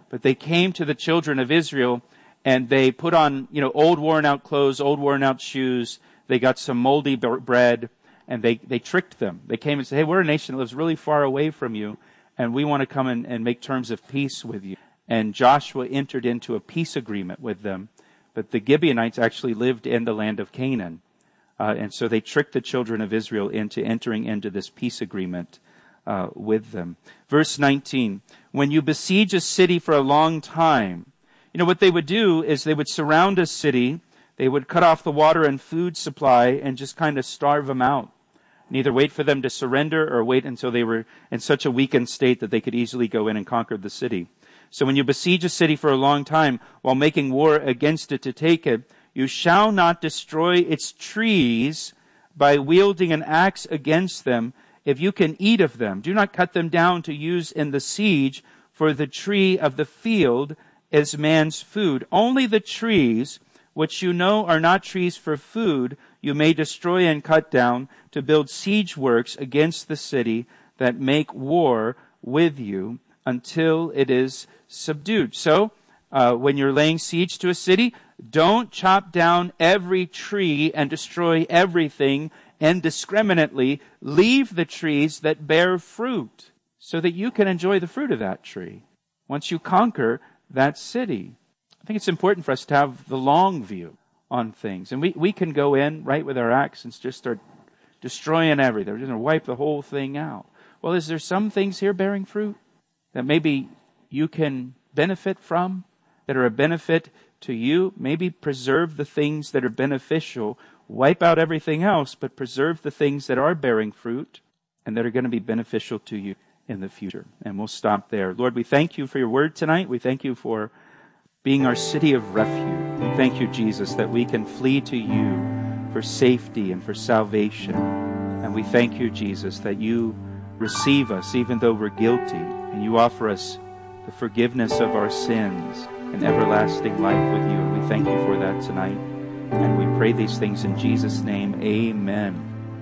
But they came to the children of Israel, and they put on, old worn out clothes, old worn out shoes. They got some moldy bread, and they tricked them. They came and said, hey, we're a nation that lives really far away from you, and we want to come and make terms of peace with you. And Joshua entered into a peace agreement with them. But the Gibeonites actually lived in the land of Canaan. And so they tricked the children of Israel into entering into this peace agreement with them. Verse 19, when you besiege a city for a long time, what they would do is they would surround a city, they would cut off the water and food supply and just kind of starve them out. Neither wait for them to surrender or wait until they were in such a weakened state that they could easily go in and conquer the city. So when you besiege a city for a long time while making war against it to take it, you shall not destroy its trees by wielding an axe against them if you can eat of them. Do not cut them down to use in the siege, for the tree of the field is man's food. Only the trees which you know are not trees for food you may destroy and cut down to build siege works against the city that make war with you until it is subdued. So, when you're laying siege to a city, don't chop down every tree and destroy everything indiscriminately. Leave the trees that bear fruit so that you can enjoy the fruit of that tree once you conquer that city. I think it's important for us to have the long view on things. And we can go in, right, with our axe and just start destroying everything. We're just going to wipe the whole thing out. Well, is there some things here bearing fruit that maybe you can benefit from, that are a benefit to you? Maybe preserve the things that are beneficial, wipe out everything else, but preserve the things that are bearing fruit and that are going to be beneficial to you in the future. And we'll stop there. Lord, we thank you for your word tonight. We thank you for being our city of refuge. We thank you, Jesus, that we can flee to you for safety and for salvation. And we thank you, Jesus, that you receive us even though we're guilty, and you offer us the forgiveness of our sins and everlasting life with you. And we thank you for that tonight. And we pray these things in Jesus' name. Amen.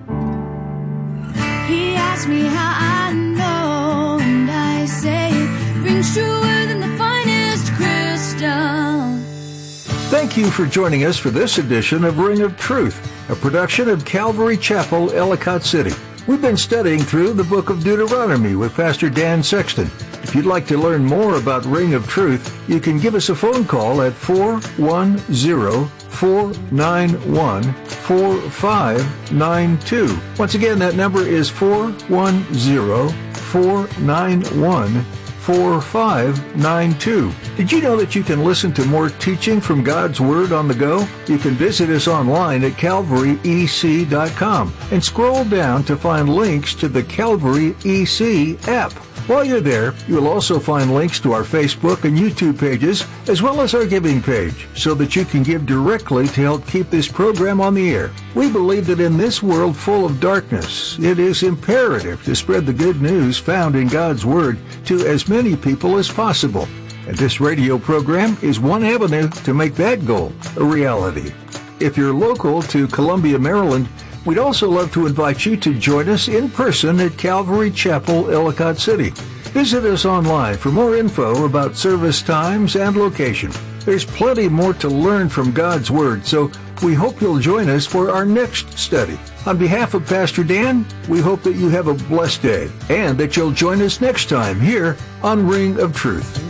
He asked me how I know, and I say it rings truer than the finest crystal. Thank you for joining us for this edition of Ring of Truth, a production of Calvary Chapel, Ellicott City. We've been studying through the book of Deuteronomy with Pastor Dan Sexton. If you'd like to learn more about Ring of Truth, you can give us a phone call at 410-491-4592. Once again, that number is 410-491-4592. Did you know that you can listen to more teaching from God's Word on the go? You can visit us online at calvaryec.com and scroll down to find links to the Calvary EC app. While you're there, you'll also find links to our Facebook and YouTube pages, as well as our giving page, so that you can give directly to help keep this program on the air. We believe that in this world full of darkness, it is imperative to spread the good news found in God's Word to as many people as possible. And this radio program is one avenue to make that goal a reality. If you're local to Columbia, Maryland, we'd also love to invite you to join us in person at Calvary Chapel, Ellicott City. Visit us online for more info about service times and location. There's plenty more to learn from God's Word, so we hope you'll join us for our next study. On behalf of Pastor Dan, we hope that you have a blessed day and that you'll join us next time here on Ring of Truth.